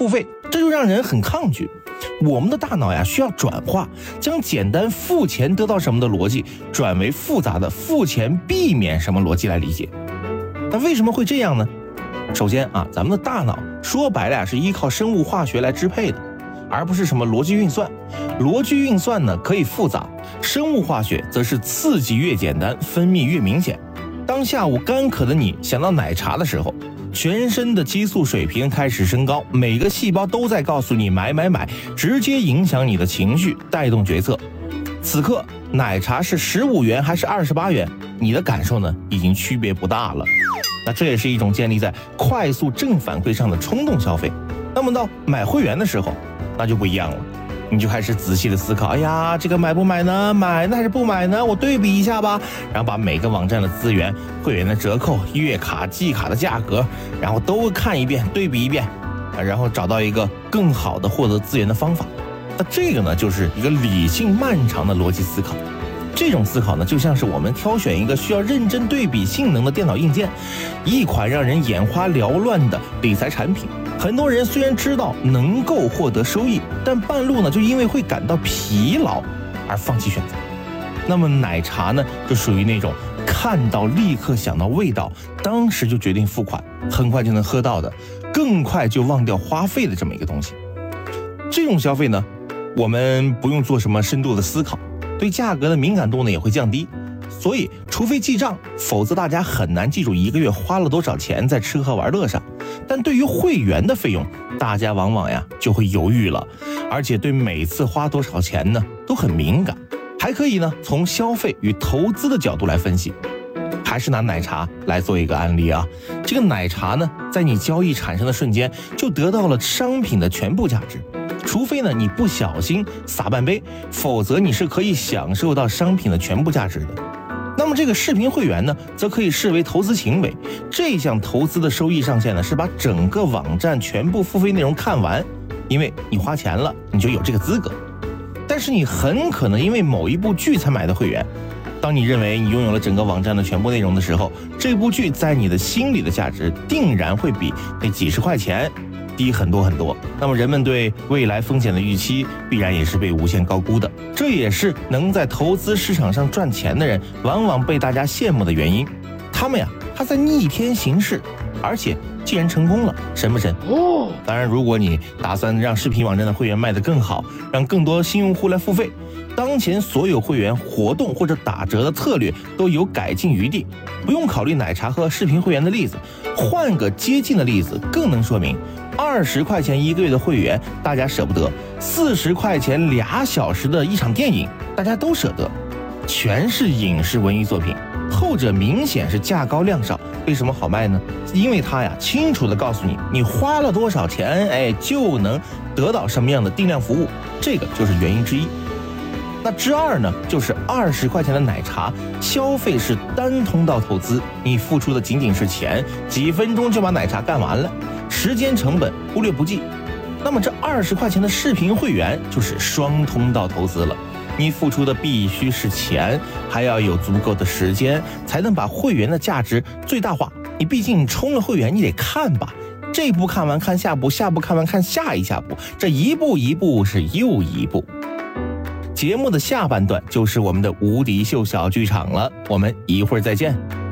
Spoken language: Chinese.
付费，这就让人很抗拒。我们的大脑呀需要转化，将简单付钱得到什么的逻辑转为复杂的付钱避免什么逻辑来理解。那为什么会这样呢？首先啊，咱们的大脑说白了是依靠生物化学来支配的，而不是什么逻辑运算。逻辑运算呢可以复杂，生物化学则是刺激越简单，分泌越明显。当下午干渴的你想到奶茶的时候，全身的激素水平开始升高，每个细胞都在告诉你买买买，直接影响你的情绪，带动决策。此刻奶茶是15元还是28元，你的感受呢已经区别不大了。那这也是一种建立在快速正反馈上的冲动消费。那么到买会员的时候，那就不一样了，你就开始仔细的思考，哎呀，这个买不买呢？买呢还是不买呢？我对比一下吧，然后把每个网站的资源、会员的折扣、月卡、季卡的价格，然后都看一遍，对比一遍，然后找到一个更好的获得资源的方法。那这个呢，就是一个理性漫长的逻辑思考。这种思考呢，就像是我们挑选一个需要认真对比性能的电脑硬件，一款让人眼花缭乱的理财产品。很多人虽然知道能够获得收益，但半路呢就因为会感到疲劳而放弃选择。那么奶茶呢，就属于那种看到立刻想到味道，当时就决定付款，很快就能喝到的，更快就忘掉花费的这么一个东西。这种消费呢，我们不用做什么深度的思考，对价格的敏感度呢也会降低。所以除非记账，否则大家很难记住一个月花了多少钱在吃喝玩乐上。但对于会员的费用，大家往往呀就会犹豫了，而且对每次花多少钱呢都很敏感。还可以呢从消费与投资的角度来分析。还是拿奶茶来做一个案例啊，这个奶茶呢在你交易产生的瞬间就得到了商品的全部价值，除非呢你不小心洒半杯，否则你是可以享受到商品的全部价值的。那么这个视频会员呢，则可以视为投资行为。这项投资的收益上限呢，是把整个网站全部付费内容看完，因为你花钱了，你就有这个资格。但是你很可能因为某一部剧才买的会员，当你认为你拥有了整个网站的全部内容的时候，这部剧在你的心里的价值定然会比那几十块钱低很多很多。那么人们对未来风险的预期必然也是被无限高估的，这也是能在投资市场上赚钱的人往往被大家羡慕的原因。他们呀，他在逆天行事，而且既然成功了，神不神？当然，如果你打算让视频网站的会员卖得更好，让更多新用户来付费，当前所有会员活动或者打折的策略都有改进余地，不用考虑奶茶和视频会员的例子，换个接近的例子更能说明。20块钱1个月的会员大家舍不得，40块钱2小时的一场电影大家都舍得，全是影视文艺作品，后者明显是价高量少。为什么好卖呢？因为它呀清楚地告诉你，你花了多少钱，就能得到什么样的定量服务，这个就是原因之一。那之二呢，就是20块钱的奶茶，消费是单通道投资，你付出的仅仅是钱，几分钟就把奶茶干完了，时间成本忽略不计。那么这20块钱的视频会员就是双通道投资了，你付出的必须是钱，还要有足够的时间，才能把会员的价值最大化。你毕竟充了会员，你得看吧，这部看完看下部，下部看完看下一下部，这一步一步是又一步。节目的下半段就是我们的无敌秀小剧场了，我们一会儿再见。